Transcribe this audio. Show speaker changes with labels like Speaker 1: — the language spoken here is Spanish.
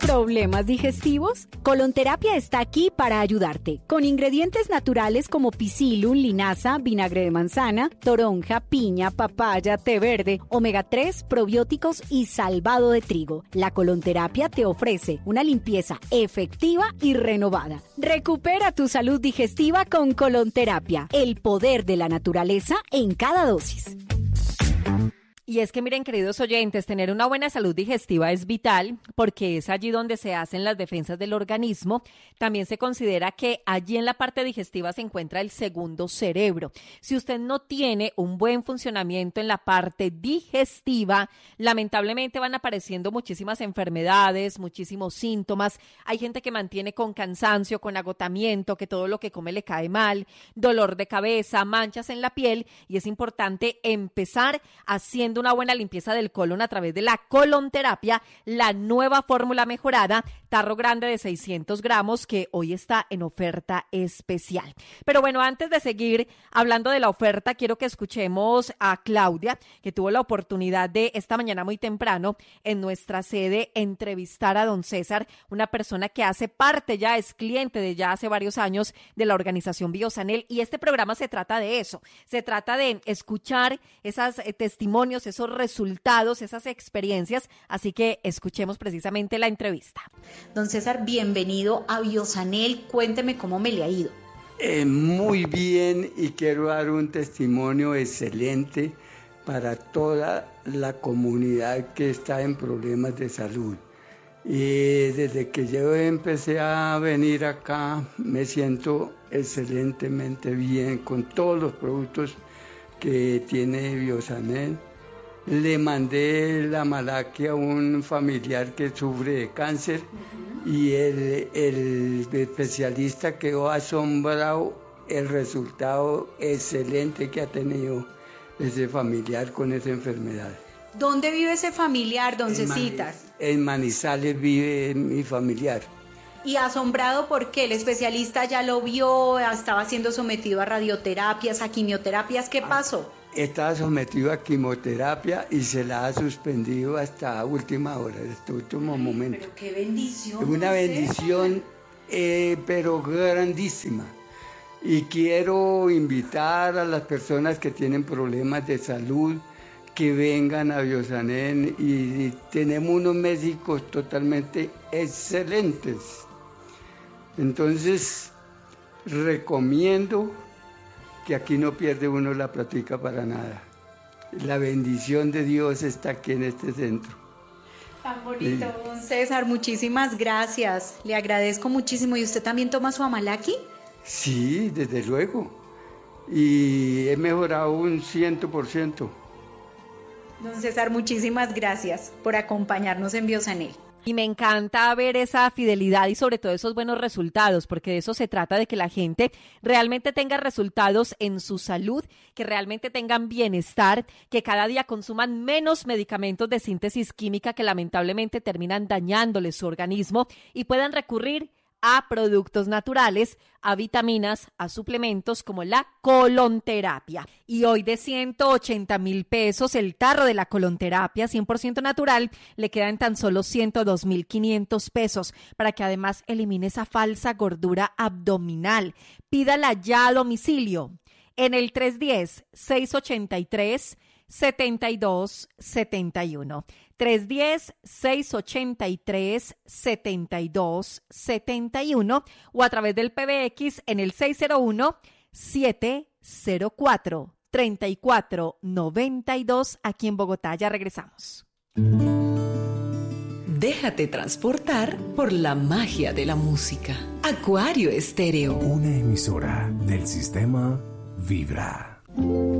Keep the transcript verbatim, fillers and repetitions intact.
Speaker 1: ¿Problemas digestivos? Colonterapia está aquí para ayudarte. Con ingredientes naturales como Psyllium, linaza, vinagre de manzana, toronja, piña, papaya, té verde, omega tres, probióticos y salvado de trigo. La colonterapia te ofrece una limpieza efectiva y renovada. Recupera tu salud digestiva con colonterapia, el poder de la naturaleza en cada dosis.
Speaker 2: Y es que miren, queridos oyentes, tener una buena salud digestiva es vital porque es allí donde se hacen las defensas del organismo. También se considera que allí en la parte digestiva se encuentra el segundo cerebro. Si usted no tiene un buen funcionamiento en la parte digestiva, lamentablemente van apareciendo muchísimas enfermedades, muchísimos síntomas. Hay gente que mantiene con cansancio, con agotamiento, que todo lo que come le cae mal, dolor de cabeza, manchas en la piel, y es importante empezar haciendo una buena limpieza del colon a través de la colonterapia, la nueva fórmula mejorada, tarro grande de seiscientos gramos, que hoy está en oferta especial. Pero bueno, antes de seguir hablando de la oferta, quiero que escuchemos a Claudia, que tuvo la oportunidad de esta mañana muy temprano en nuestra sede entrevistar a don César, una persona que hace parte, ya es cliente de ya hace varios años de la organización Biosanel, y este programa se trata de eso, se trata de escuchar esos eh, testimonios, esos resultados, esas experiencias, así que escuchemos precisamente la entrevista.
Speaker 3: Don César, bienvenido a Biosanel, cuénteme cómo me le ha ido.
Speaker 4: Eh, muy bien, y quiero dar un testimonio excelente para toda la comunidad que está en problemas de salud. Y desde que yo empecé a venir acá me siento excelentemente bien con todos los productos que tiene Biosanel. Le mandé la malaquia a un familiar que sufre de cáncer, uh-huh. y el, el especialista quedó asombrado el resultado excelente que ha tenido ese familiar con esa enfermedad.
Speaker 3: ¿Dónde vive ese familiar, don Cecitar?
Speaker 4: En Manizales vive mi familiar.
Speaker 3: Y asombrado porque el especialista ya lo vio, estaba siendo sometido a radioterapias, a quimioterapias, ¿qué pasó?
Speaker 4: Estaba sometido a quimioterapia y se la ha suspendido hasta última hora, este último Ay, momento.
Speaker 3: Pero qué bendición.
Speaker 4: Una bendición, eh, pero grandísima. Y quiero invitar a las personas que tienen problemas de salud que vengan a Biosanel, y, y tenemos unos médicos totalmente excelentes. Entonces, recomiendo que aquí no pierde uno la plática para nada. La bendición de Dios está aquí en este centro.
Speaker 3: Tan bonito, sí. Don César, muchísimas gracias. Le agradezco muchísimo. ¿Y usted también toma su amalaki?
Speaker 4: Sí, desde luego. Y he mejorado un ciento por ciento.
Speaker 3: Don César, muchísimas gracias por acompañarnos en Biosanel.
Speaker 2: Y me encanta ver esa fidelidad y sobre todo esos buenos resultados, porque de eso se trata, de que la gente realmente tenga resultados en su salud, que realmente tengan bienestar, que cada día consuman menos medicamentos de síntesis química que lamentablemente terminan dañándole su organismo, y puedan recurrir a productos naturales, a vitaminas, a suplementos como la colonterapia. Y hoy de ciento ochenta mil pesos el tarro de la colonterapia cien por ciento natural le queda en tan solo ciento dos mil quinientos pesos, para que además elimine esa falsa gordura abdominal. Pídala ya a domicilio en el tres uno cero, seis ocho tres, siete dos siete uno. tres uno cero, seis ocho tres, siete dos siete uno o a través del P B X en el seis cero uno, siete cero cuatro, tres cuatro nueve dos aquí en Bogotá. Ya regresamos.
Speaker 5: Déjate transportar por la magia de la música. Acuario Estéreo.
Speaker 6: Una emisora del sistema Vibra.